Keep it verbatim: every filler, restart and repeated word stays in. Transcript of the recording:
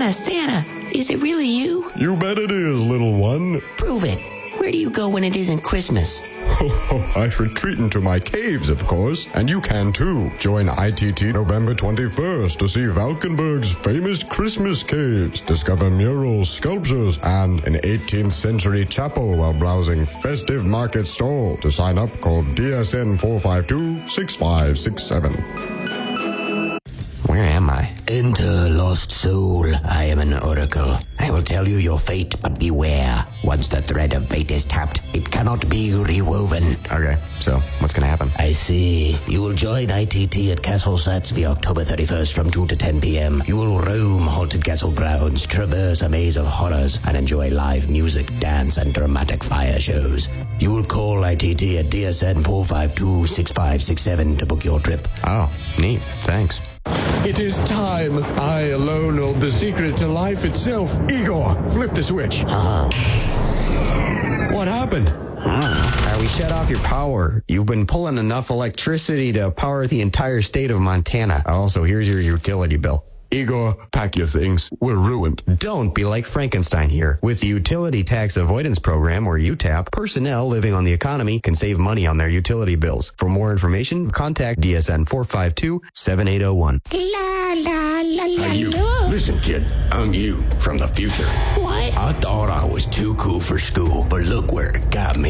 Santa, Santa, is it really you? You bet it is, little one. Prove it. Where do you go when it isn't Christmas? I retreat into my caves, of course, and you can too. Join I T T November twenty-first to see Valkenburg's famous Christmas caves, discover murals, sculptures, and an eighteenth century chapel while browsing festive market stall. To sign up, call D S N four five two, six five six seven. Where am I? Enter, lost soul. I am an oracle. I will tell you your fate, but beware. Once the thread of fate is tapped, it cannot be rewoven. Okay, so what's gonna happen? I see. You will join I T T at Castle Satsby October thirty-first from two to ten p.m. You will roam haunted castle grounds, traverse a maze of horrors, and enjoy live music, dance, and dramatic fire shows. You will call I T T at D S N four five two, six five six seven to book your trip. Oh, neat. Thanks. It is time. I alone hold the secret to life itself. Igor, flip the switch. Uh-huh. What happened? Uh, we shut off your power. You've been pulling enough electricity to power the entire state of Montana. Also, here's your utility bill. Igor, pack your things. We're ruined. Don't be like Frankenstein here. With the Utility Tax Avoidance Program, or U TAP, personnel living on the economy can save money on their utility bills. For more information, contact D S N four five two, seven eight zero one. La la la la. Hey, you. Listen, kid. I'm you from the future. What? I thought I was too cool for school, but look where it got me.